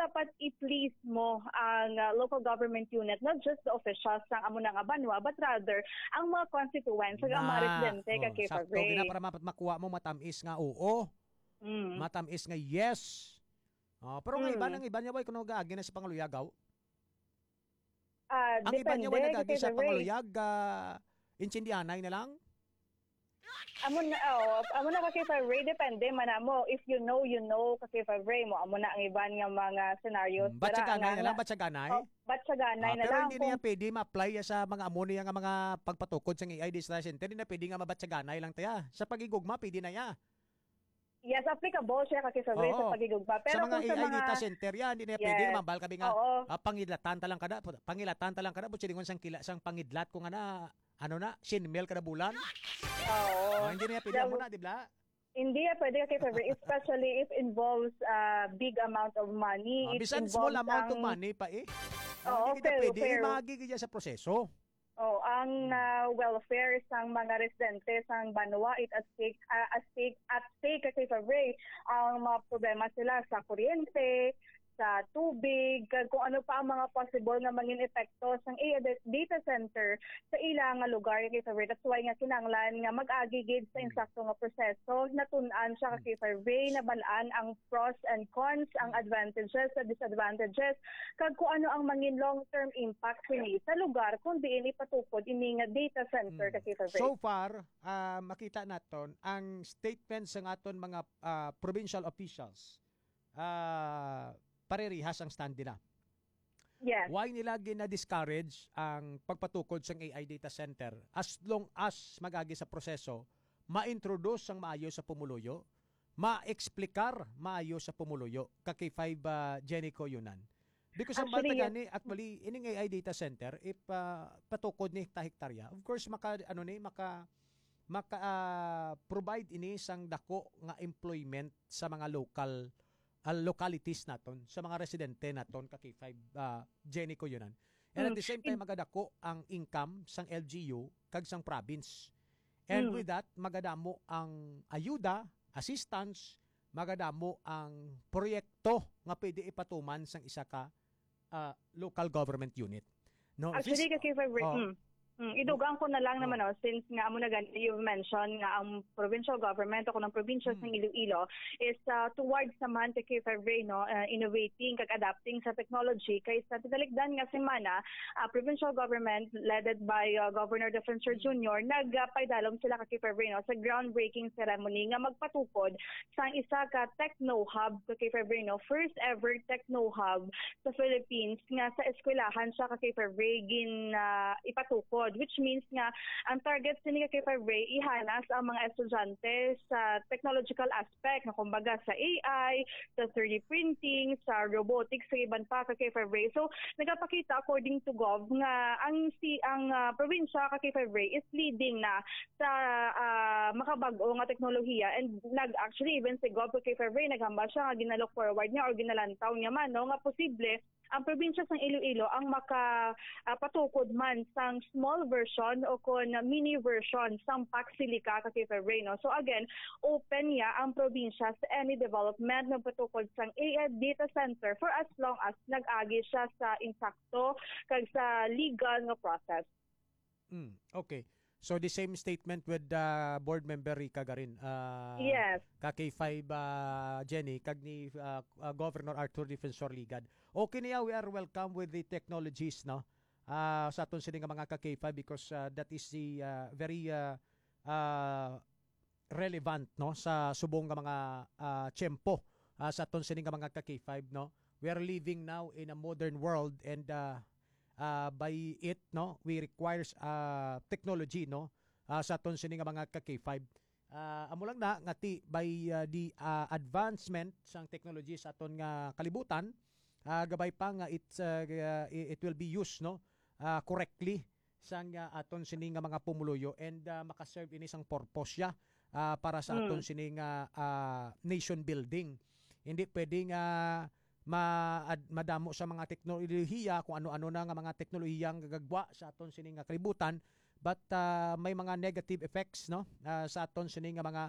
dapat i-please mo ang local government unit, not just the officials ng amo nga banwa, but rather ang mga constituents, ang mga residente kay sakto Fabre. gina para makuha mo matamis nga oo. Matamis nga yes. Pero nga iba niya boy kuno gaagi na sa Pangaluyagaw. Ang iba niya boy nagagi sa Pangaluyag, insindihanay na lang. Amo na kay Fabre, depende man mo. If you know kay Fabre mo, amo na ang iban nga mga scenarios. Batsaganay na lang, batsaganay? Batsaganay na pero lang. Pero hindi niya pwede ma-apply sa mga ammonia nga mga pagpatukod sa AI Data Center. Hindi na pwede nga mabatsaganay lang tayo. Sa pagigugma, pwede na ya. Yes, applicable siya kay Fabre sa pagigugma. Pero sa mga kung AI Data Center yan, hindi na pwede nga mambal kami nga pangidlatan talang kada, but silingon sang pangidlat ko nga na, sinmel kada bulan. Hindi na pwede mo na, di ba? Hindi pwede kay Fabre, especially if involves big amount of money. Bisan small amount of money pa hindi kita pwede, magiging sa proseso. Ang welfare sang mga residente sang Banwa at stake kay Fabre. Ang mga problema sila sa kuryente, sa tubig, kung ano pa ang mga possible nga mangin epekto sang data center sa ilang nga lugar kay Fabre. That's why nga kinahanglan nga mag-agigid sa insakto nga proseso, natun-an siya kay Fabre, nabalaan ang pros and cons, ang advantages at disadvantages, kag kung ano ang mangin long-term impact kini sa lugar kung diin ipatukod ini nga data center kay Fabre. So far, makita naton ang statements ng aton mga provincial officials. Parerihas ang stand nila. Yes. Why nila gina-discourage ang pagpatukod sa AI data center as long as magagi sa proseso, ma-introduce ang maayo sa pumuluyo, ma-explicar maayo sa pumuluyo, kakay 5 Jenico Yunan. Because ang actually, ining AI data center, if patukod ni hektarya, of course, provide ini sang dako nga employment sa mga localities naton, sa mga residente naton kay 5 Jenico Yunan. And at the same time magadako ang income sang LGU kag sang province. And with that magadamo ang ayuda, assistance, magadamo ang proyekto nga pwede ipatuman sang isa ka local government unit. No, actually kay Fabre, idugang ko na lang naman since nga amo na you've mentioned nga ang provincial government o ng provincials ng Iloilo is towards naman kay Fabre innovating kag adapting sa technology kay sa tidaligdan nga semana provincial government led by Governor Defensor Jr. nagpaidalom sila kay Fabre sa groundbreaking ceremony nga magpatukod sa isa ka techno hub kay Fabre first ever techno hub sa Philippines nga sa eskwelahan siya kay Fabre ipatukod, which means nga ang target sini kay Fabre ihanas ang mga estudyante sa technological aspect na kumbaga sa AI, sa 3D printing, sa robotics, sa iban pa kay Fabre. So nagapakita according to Gov nga ang probinsya kay Fabre is leading na sa makabag-o nga teknolohiya, and actually even si Gov kay Fabre naghambal siya nga ginalook forward niya or ginalantaw niya man nga posible ang probinsya ng Iloilo ang makapatukod man sang small version o kon mini version sang Paxilica kay Fabre. So again, open niya ang probinsya sa any development ng patukod sang AI data center for as long as nag-agi siya sa insakto kag sa legal nga process. Okay. So the same statement with board member Rica Garin. Yes. Kay 5 Jenny kag ni Governor Arthur Defensor Ligad. Okay niya, we are welcome with the technologies sa aton sini nga mga K5 because that is the very relevant sa subong nga mga tiyempo sa aton sini nga mga K5 We are living now in a modern world, and by it we requires technology sa aton sini nga mga K5 amo lang na ngati by the advancement sang technology sa aton nga kalibutan, gabay pa nga it will be used correctly sang aton sini nga mga pumuluyo, and makaserve ini sang purpose siya para sa aton sini nga nation building. Hindi pwedeng madamo sa mga teknolohiya kung ano-ano na nga mga teknolohiyang gagagwa sa aton sining nga kalibutan, but may mga negative effects sa aton sining nga mga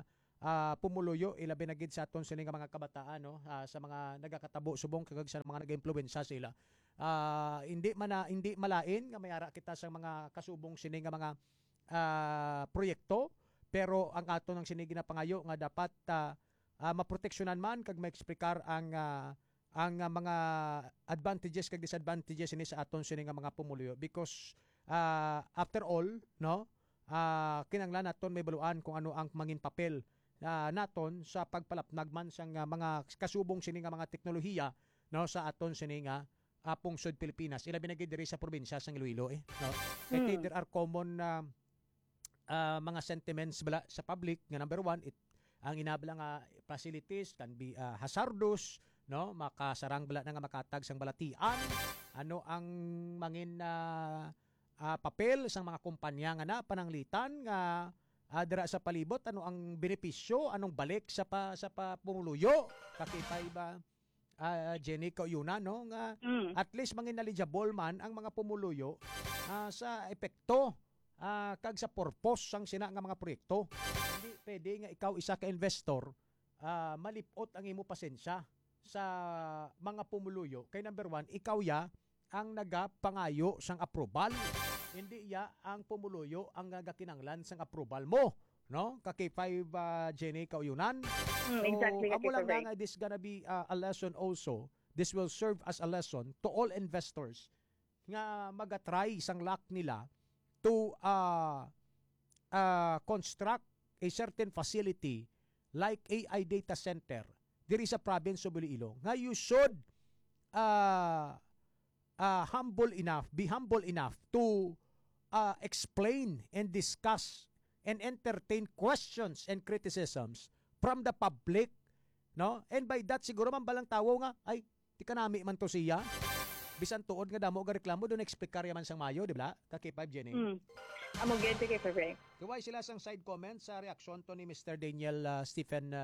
pumuluyo ilabi na gid sa aton sini nga mga kabataan no, sa mga nagakatabo subong kag sa mga nag-impluwensya sila. Hindi malain nga mayara kita sa mga kasubong sini nga mga proyekto, pero ang ato ng sini ginapangayo nga dapat maproteksyonan man kag maeksplikar ang mga advantages kag disadvantages ini sa aton sini nga mga pumuluyo, because after all no, kinanglan naton may baluan kung ano ang mangin papel naton sa pagpalapnag man sa mga kasubong sini nga mga teknolohiya no, sa aton sini nga pungsod Pilipinas, ilabi na gid diri sa probinsya sa Iloilo no. Kay there are common mga sentiments bala sa public nga number one, ang inabla nga facilities can be hazardous no, makasarang bala na nga makatag sang balatian, ano ang mangin papel sang mga kumpanya nga na pananglitan nga dira sa palibot, ano ang benepisyo, anong balik sa pumuluyo, kakipay ba Jenny Kauyunan no, nga at least mangin knowledgeable man ang mga pumuluyo sa epekto kag sa purpose sang sina nga mga proyekto. Hindi pwede nga ikaw isa ka investor malipot ang imo pasensya sa mga pumuluyo, kay number one, ikaw ya ang nagapangayo sang approval, hindi ya ang pumuluyo ang nagakinanglan sang approval mo no, kakipay Jenny Kauyunan. Exactly. Amo lang nga this gonna be a lesson also, this will serve as a lesson to all investors nga magatry sang luck nila to construct a certain facility like AI data center diri sa province of Iloilo, nga you should be humble enough to explain and discuss and entertain questions and criticisms from the public no, and by that siguro man balang tawo nga ay ti kanami man to siya, bisan tuod nga damo ga reklamo doon explicar yaman sang mayo, di ba kakipay Jenny? Amo gete kay Fabre. Kaway sila sang side comments sa reaksyon to ni Mr. Daniel Stephen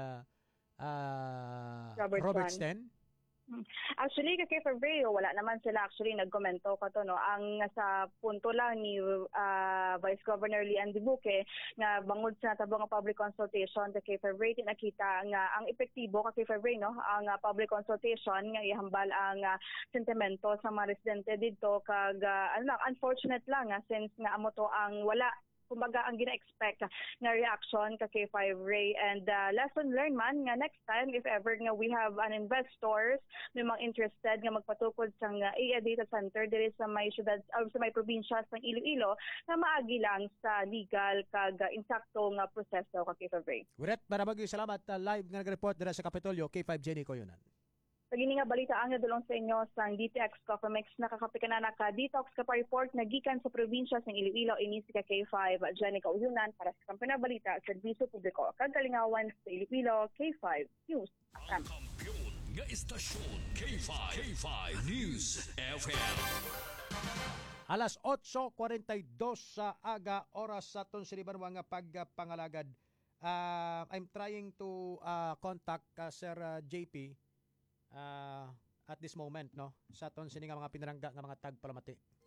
Robertson. Actually, kay Fabre, wala naman sila actually nagkomento ka to no. Ang sa punto lang ni Vice Governor Lian Dibuque nga bangod sa tabang public consultation kay Fabre, nakita nga ang epektibo kay Fabre no, ang public consultation nga ihambal ang sentimento sa mga residente dito kag unfortunate lang since nga amo to ang wala kumbaga ang gina-expect na reaction kay Fabre, and lesson learned man nga next time if ever nga we have an investors may mga interested nga magpatukod sa AI data center diri sa may syudad sa may probinsya sa Iloilo na maagi lang sa legal kag insakto nga proseso kay Fabre. Uret, maraming salamat live nga nag-report dira sa Kapitolyo K5 Jenny Kauyunan. Pagini nga balita ang nadulong sa inyo sa DTX Cocomex nakakapikanan ka detox ka pa report na gikan sa probinsya sa Iloilo ini si K5 Jenny Kauyunan para sa Kampana Balita at Serbisyo Publiko kag kalingawan sa Iloilo K5 News. Ang kampiyon nga istasyon K5 News FM. Alas 8:42 sa aga oras sa ton sinibanwa nga pagpangalagad. I'm trying to contact Sir JP at this moment no, sa ton sini nga mga pinarangga nga mga tagpalamati.